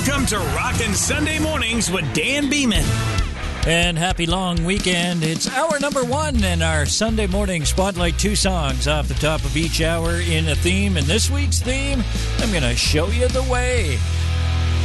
Welcome to Rockin' Sunday Mornings with Dan Beeman. And happy long weekend. It's hour number 1 in our Sunday morning Spotlight. 2 songs off the top of each hour in a theme. And this week's theme, I'm going to show you the way.